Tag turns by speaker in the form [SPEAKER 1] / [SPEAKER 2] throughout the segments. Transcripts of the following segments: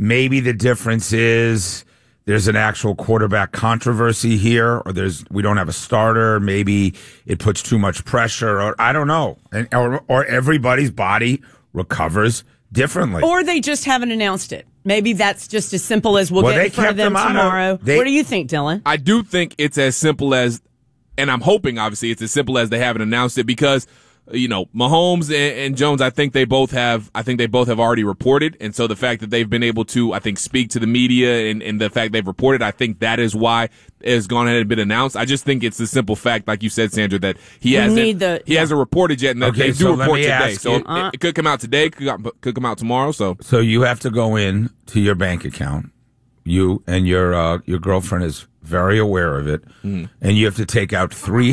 [SPEAKER 1] maybe the difference is there's an actual quarterback controversy here, or we don't have a starter. Maybe it puts too much pressure, or I don't know. Or everybody's body recovers differently.
[SPEAKER 2] Or they just haven't announced it. Maybe that's just as simple as we'll get in front of them tomorrow. What do you think, Dylan?
[SPEAKER 3] I do think it's as simple as, and I'm hoping, obviously, it's as simple as they haven't announced it because, Mahomes and Jones, I think they both have already reported. And so the fact that they've been able to, I think, speak to the media and the fact they've reported, I think that is why it has gone ahead and been announced. I just think it's the simple fact, like you said, Sandra, that he hasn't reported yet, and that they do report today. So it could come out today, could come out tomorrow. So
[SPEAKER 1] you have to go in to your bank account. You and your girlfriend is very aware of it, and you have to take out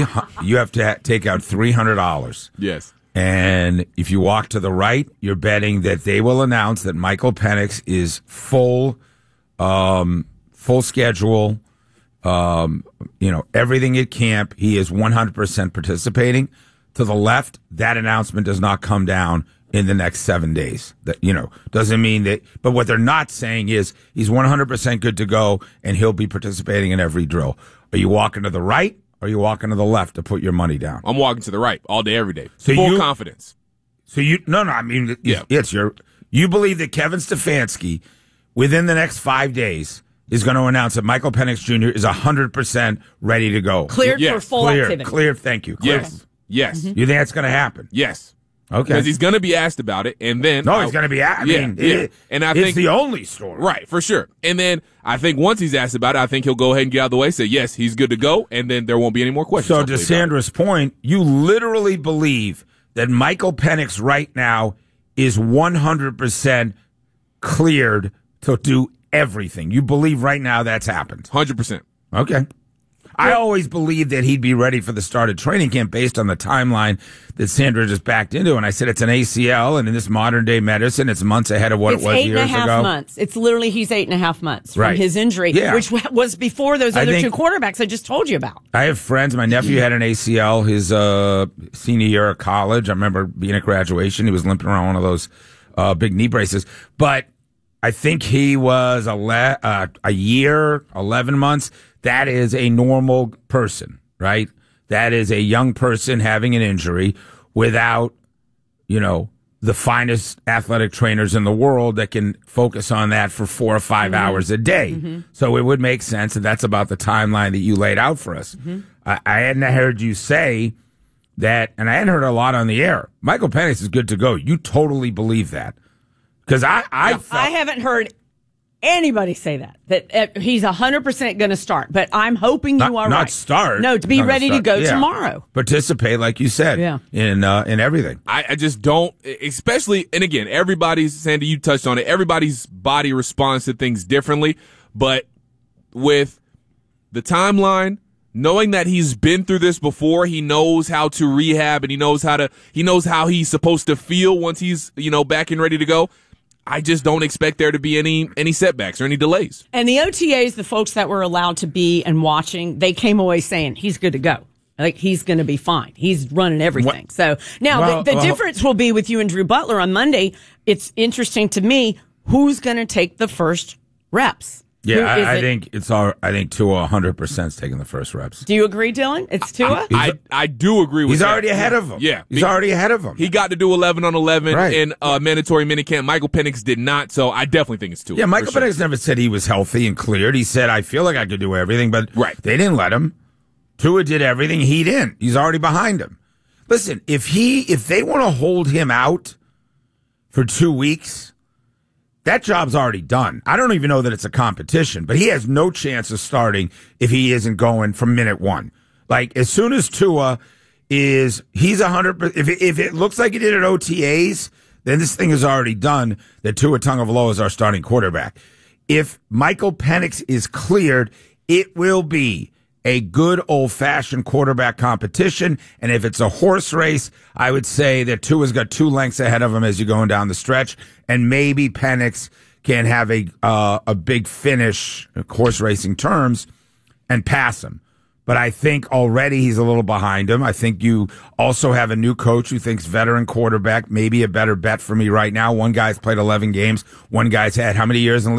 [SPEAKER 1] $300.
[SPEAKER 3] Yes.
[SPEAKER 1] And if you walk to the right, you're betting that they will announce that Michael Penix is full schedule, everything at camp. He is 100% participating. To the left, that announcement does not come down in the next 7 days. That doesn't mean that, but what they're not saying is he's 100% good to go and he'll be participating in every drill. Are you walking to the right or are you walking to the left to put your money down?
[SPEAKER 3] I'm walking to the right all day, every day. So full confidence.
[SPEAKER 1] So you believe that Kevin Stefanski within the next 5 days is going to announce that Michael Penix Jr. is 100% ready to go.
[SPEAKER 2] Cleared for full activity.
[SPEAKER 1] Cleared, thank you. Cleared.
[SPEAKER 3] Yes.
[SPEAKER 1] You think that's going to happen?
[SPEAKER 3] Yes.
[SPEAKER 1] Okay.
[SPEAKER 3] Because he's going to be asked about it, and then
[SPEAKER 1] he's going to be asked. And I think it's the only story,
[SPEAKER 3] right? For sure. And then I think once he's asked about it, I think he'll go ahead and get out of the way, say yes, he's good to go, and then there won't be any more questions.
[SPEAKER 1] So to Sandra's point, you literally believe that Michael Penix right now is 100% cleared to do everything. You believe right now that's happened.
[SPEAKER 3] 100%.
[SPEAKER 1] Okay. I always believed that he'd be ready for the start of training camp based on the timeline that Sandra just backed into. And I said it's an ACL, and in this modern day medicine, it's months ahead of what it was years ago.
[SPEAKER 2] It's 8.5 months. It's literally he's 8.5 months from his injury, which was before those other two quarterbacks I just told you about.
[SPEAKER 1] I have friends. My nephew had an ACL his senior year of college. I remember being at graduation. He was limping around one of those big knee braces. But I think he was a year, 11 months. That is a normal person, right? That is a young person having an injury without, the finest athletic trainers in the world that can focus on that for 4 or 5 hours a day. Mm-hmm. So it would make sense that that's about the timeline that you laid out for us. Mm-hmm. I hadn't heard you say that, and I hadn't heard a lot on the air. Michael Penix is good to go. You totally believe that? Because I
[SPEAKER 2] haven't heard anybody say that he's 100% going to start. But I'm hoping you are right.
[SPEAKER 1] Not start.
[SPEAKER 2] No, to be ready to go tomorrow.
[SPEAKER 1] Participate, like you said, in everything.
[SPEAKER 3] I just don't, especially, and again, Sandy, you touched on it, everybody's body responds to things differently. But with the timeline, knowing that he's been through this before, he knows how to rehab and he knows how he's supposed to feel once he's, back and ready to go. I just don't expect there to be any setbacks or any delays.
[SPEAKER 2] And the OTAs, the folks that were allowed to be and watching, they came away saying he's good to go. Like, he's going to be fine. He's running everything.
[SPEAKER 1] What?
[SPEAKER 2] So now the difference will be with you and Drew Butler on Monday. It's interesting to me who's going to take the first reps.
[SPEAKER 1] Yeah, I think Tua 100% is taking the first reps.
[SPEAKER 2] Do you agree, Dylan? It's Tua?
[SPEAKER 3] I do agree with that.
[SPEAKER 1] He's already ahead of him.
[SPEAKER 3] Yeah.
[SPEAKER 1] He's already ahead of him.
[SPEAKER 3] He got to do 11 on 11 in mandatory minicamp. Michael Penix did not, so I definitely think it's Tua.
[SPEAKER 1] Yeah, Michael Penix never said he was healthy and cleared. He said, I feel like I could do everything, but they didn't let him. Tua did everything. He didn't. He's already behind him. Listen, if they want to hold him out for 2 weeks, that job's already done. I don't even know that it's a competition, but he has no chance of starting if he isn't going from minute one. Like, as soon as Tua he's 100%, if it looks like he did at OTAs, then this thing is already done that Tua Tagovailoa is our starting quarterback. If Michael Penix is cleared, it will be a good old-fashioned quarterback competition. And if it's a horse race, I would say that Tua's got 2 lengths ahead of him as you're going down the stretch. And maybe Penix can have a big finish, horse racing terms, and pass him. But I think already he's a little behind him. I think you also have a new coach who thinks veteran quarterback may be a better bet for me right now. One guy's played 11 games. One guy's had how many years in the league?